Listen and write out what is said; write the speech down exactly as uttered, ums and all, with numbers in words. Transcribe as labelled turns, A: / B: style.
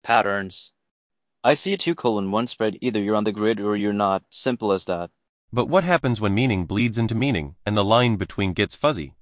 A: patterns. I see a two colon one spread, either you're on the grid or you're not. Simple as that.
B: But what happens when meaning bleeds into meaning and the line between gets fuzzy?